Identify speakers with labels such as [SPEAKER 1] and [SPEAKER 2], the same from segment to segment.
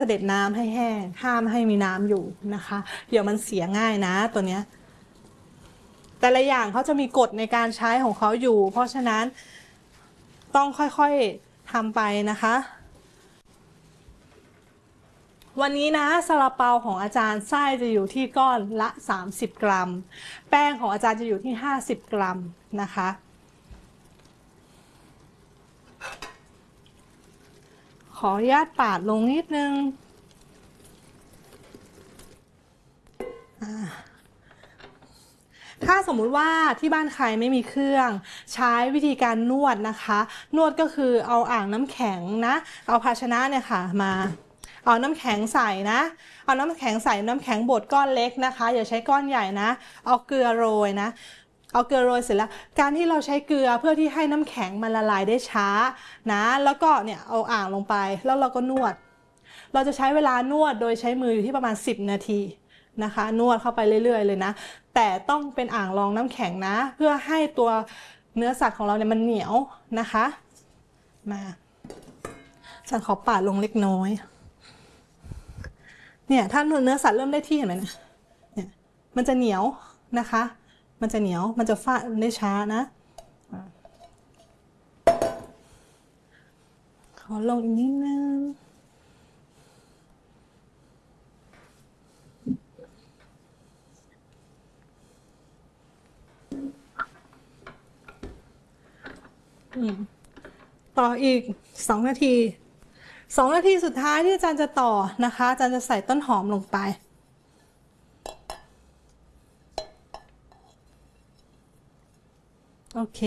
[SPEAKER 1] เสด็จน้ำให้แห้งห้ามให้มีน้ำอยู่นะคะเดี๋ยวมันเสียง่ายนะตัวเนี้ยแต่ละอย่างเขาจะมีกฎในการใช้ของเขาอยู่เพราะฉะนั้นต้องค่อยๆทำไปนะคะวันนี้นะซาลาเปาของอาจารย์ไส้จะอยู่ที่ก้อนละ30 กรัมแป้งของอาจารย์จะอยู่ที่50 กรัมนะคะขออนุญาตปาดลงนิดนึงถ้าสมมุติว่าที่บ้านใครไม่มีเครื่องใช้วิธีการนวดนะคะนวดก็คือเอาอ่างน้ำแข็งนะเอาภาชนะเนี่ยค่ะมาเอาน้ำแข็งใส่นะเอาน้ำแข็งใส่น้ำแข็งบดก้อนเล็กนะคะอย่าใช้ก้อนใหญ่นะเอาเกลือโรยนะเอาเกลือโรยเสร็จแล้วการที่เราใช้เกลือเพื่อที่ให้น้ำแข็งมันละลายได้ช้านะแล้วก็เนี่ยเอาอ่างลงไปแล้วเราก็นวดเราจะใช้เวลานวดโดยใช้มืออยู่ที่ประมาณ10 นาทีนะคะนวดเข้าไปเรื่อยๆเลยนะแต่ต้องเป็นอ่างรองน้ำแข็งนะเพื่อให้ตัวเนื้อสัตว์ของเราเนี่ยมันเหนียวนะคะมาฉันขอปาดลงเล็กน้อยเนี่ยถ้าเนื้อสัตว์เริ่มได้ที่เห็นไหมเนี่ยมันจะเหนียวนะคะมันจะเหนียวมันจะฟาดได้ช้านะขอลงอีกนิดนึงต่ออีก2 นาที2 นาทีสุดท้ายที่อาจารย์จะต่อนะคะอาจารย์จะใส่ต้นหอมลงไปโอเค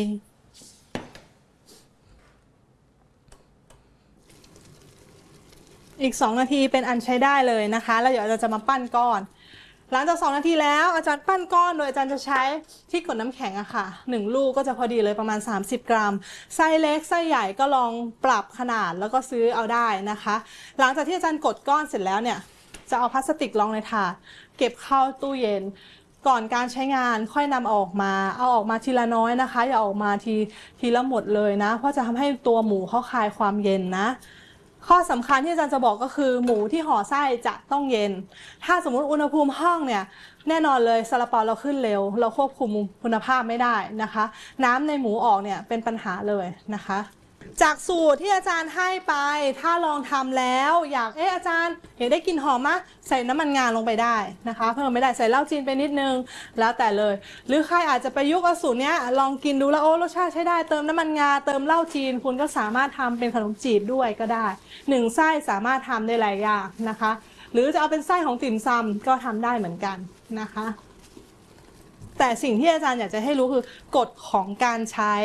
[SPEAKER 1] อีก2 นาทีเป็นอันใช้ได้เลยนะคะแล้วเดี๋ยวเราจะมาปั้นก้อนหลังจาก2 นาทีแล้วอาจารย์ปั้นก้อนโดยอาจารย์จะใช้ที่กดน้ำแข็งอะค่ะ1 ลูกก็จะพอดีเลยประมาณ30 กรัมไส้เล็กไส้ใหญ่ก็ลองปรับขนาดแล้วก็ซื้อเอาได้นะคะหลังจากที่อาจารย์กดก้อนเสร็จแล้วเนี่ยจะเอาพลาสติกรองในถาดเก็บเข้าตู้เย็นก่อนการใช้งานค่อยนำออกมาเอาออกมาทีละน้อยนะคะอย่าออกมาทีละหมดเลยนะเพราะจะทำให้ตัวหมูเขาคายความเย็นนะข้อสำคัญที่อาจารย์จะบอกก็คือหมูที่ห่อไส้จะต้องเย็นถ้าสมมุติอุณหภูมิห้องเนี่ยแน่นอนเลยซาลาเปาเราขึ้นเร็วเราควบคุมคุณภาพไม่ได้นะคะน้ำในหมูออกเนี่ยเป็นปัญหาเลยนะคะจากสูตรที่อาจารย์ให้ไปถ้าลองทำแล้วอยากอาจารย์อยากได้กลิ่นหอมมะใส่น้ำมันงาลงไปได้นะคะเพิ่มไม่ได้ใส่เหล้าจีนไปนิดนึงแล้วแต่เลยหรือใครอาจจะประยุกต์เอาสูตรเนี้ยลองกินดูแล้วโอ้รสชาติใช้ได้เติมน้ำมันงาเติมเหล้าจีนคุณก็สามารถทำเป็นขนมจีบด้วยก็ได้1 ไส้สามารถทำได้หลายอย่างนะคะหรือจะเอาเป็นไส้ของติ่มซำก็ทำได้เหมือนกันนะคะแต่สิ่งที่อาจารย์อยากจะให้รู้คือกฎของการใช้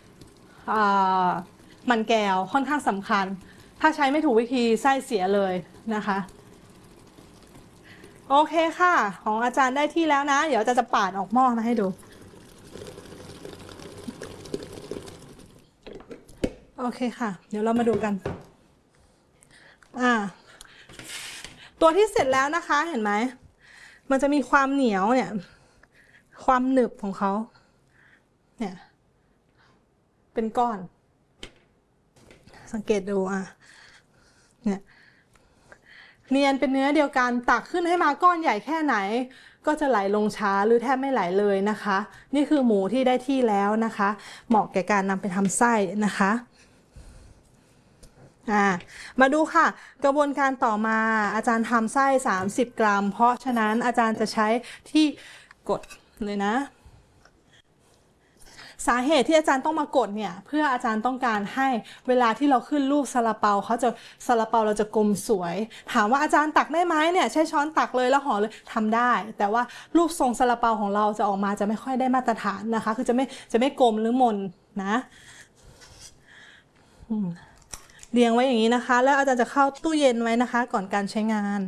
[SPEAKER 1] มันแก้วค่อนข้างสำคัญถ้าใช้ไม่ถูกวิธีไส้เสียเลยนะคะโอเคค่ะของอาจารย์ได้ที่แล้วนะเดี๋ยวอาจารย์จะปาดออกหม้อมาให้ดูโอเคค่ะเดี๋ยวเรามาดูกันตัวที่เสร็จแล้วนะคะเห็นไหมมันจะมีความเหนียวเนี่ยความหนึบของเขาเนี่ยเป็นก้อนสังเกตดูเนี่ยเนียนเป็นเนื้อเดียวกันตักขึ้นให้มาก้อนใหญ่แค่ไหนก็จะไหลลงช้าหรือแทบไม่ไหลเลยนะคะนี่คือหมูที่ได้ที่แล้วนะคะเหมาะแก่การนำไปทำไส้นะคะมาดูค่ะกระบวนการต่อมาอาจารย์ทำไส้30 กรัมเพราะฉะนั้นอาจารย์จะใช้ที่กดเลยนะสาเหตุที่อาจารย์ต้องมากดเนี่ยเพื่ออาจารย์ต้องการให้เวลาที่เราขึ้นรูปซาลาเปาซาลาเปาเราจะกลมสวยถามว่าอาจารย์ตักได้ไหมเนี่ยใช้ช้อนตักเลยแล้วห่อเลยทำได้แต่ว่ารูปทรงซาลาเปาของเราจะออกมาจะไม่ค่อยได้มาตรฐานนะคะคือจะไม่กลมหรือมนนะเรียงไว้อย่างนี้นะคะแล้วอาจารย์จะเข้าตู้เย็นไว้นะคะก่อนการใช้งาน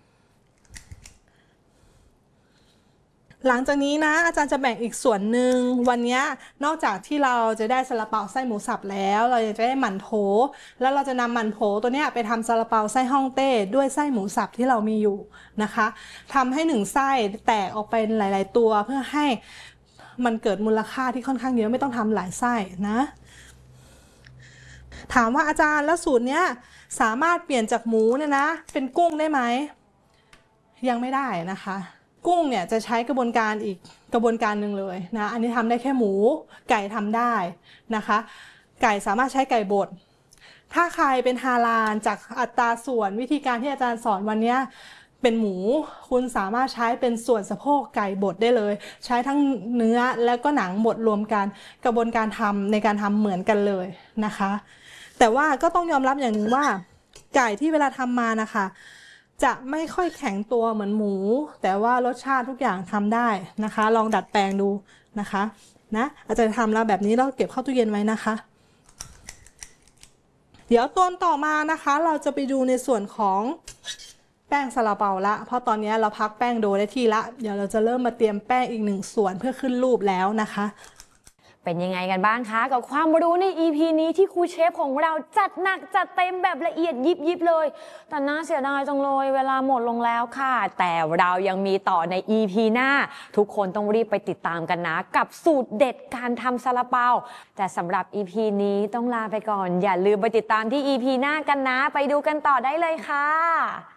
[SPEAKER 1] หลังจากนี้นะอาจารย์จะแบ่งอีกส่วนหนึ่งวันนี้นอกจากที่เราจะได้ซาลาเปาไส้หมูสับแล้วเราจะได้หมั่นโถแล้วเราจะนำหมั่นโถตัวนี้ไปทำซาลาเปาไส้ฮ่องเต้ด้วยไส้หมูสับที่เรามีอยู่นะคะทำให้1 ไส้แตกออกไปหลายๆตัวเพื่อให้มันเกิดมูลค่าที่ค่อนข้างเยอะไม่ต้องทำหลายไส้นะถามว่าอาจารย์แล้วสูตรเนี้ยสามารถเปลี่ยนจากหมูเนี่ยนะเป็นกุ้งได้ไหมยังไม่ได้นะคะกุ้งเนี่ยจะใช้กระบวนการอีกกระบวนการหนึ่งเลยนะอันนี้ทำได้แค่หมูไก่ทำได้นะคะไก่สามารถใช้ไก่บดถ้าใครเป็นฮาลาลจากอัตราส่วนวิธีการที่อาจารย์สอนวันนี้เป็นหมูคุณสามารถใช้เป็นส่วนสะโพกไก่บดได้เลยใช้ทั้งเนื้อแล้วก็หนังบดรวมกันกระบวนการทำในการทำเหมือนกันเลยนะคะแต่ว่าก็ต้องยอมรับอย่างหนึ่งว่าไก่ที่เวลาทำมานะคะจะไม่ค่อยแข็งตัวเหมือนหมูแต่ว่ารสชาติทุกอย่างทำได้นะคะลองดัดแปลงดูนะคะนะอาจารย์ทำแล้วแบบนี้แล้วเก็บเข้าตู้เย็นไว้นะคะเดี๋ยวตอนต่อมานะคะเราจะไปดูในส่วนของแป้งซาลาเปาละเพราะตอนนี้เราพักแป้งโดได้ที่ละเดี๋ยวเราจะเริ่มมาเตรียมแป้งอีก1 ส่วนเพื่อขึ้นรูปแล้วนะคะ
[SPEAKER 2] เป็นยังไงกันบ้างคะกับความรู้ใน EP นี้ที่ครูเชฟของเราจัดหนักจัดเต็มแบบละเอียดยิบเลยแต่น่าเสียดายจังเลยเวลาหมดลงแล้วค่ะแต่เรายังมีต่อใน EP หน้าทุกคนต้องรีบไปติดตามกันนะกับสูตรเด็ดการทำซาลาเปาแต่สำหรับ EP นี้ต้องลาไปก่อนอย่าลืมไปติดตามที่ EP หน้ากันนะไปดูกันต่อได้เลยค่ะ